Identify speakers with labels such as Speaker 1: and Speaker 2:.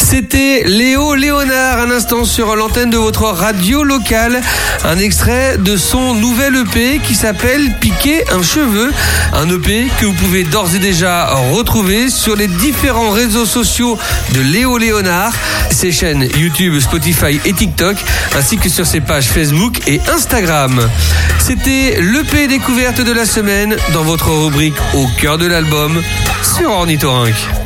Speaker 1: C'était Léo Léonard, un instant sur l'antenne de votre radio locale. Un extrait de son nouvel EP qui s'appelle Piquer un cheveu. Un EP que vous pouvez d'ores et déjà retrouver sur les différents réseaux sociaux de Léo Léonard, ses chaînes YouTube, Spotify et TikTok, ainsi que sur ses pages Facebook et Instagram. C'était l'EP découverte de la semaine dans votre rubrique Au cœur de l'album sur Ornithorynque.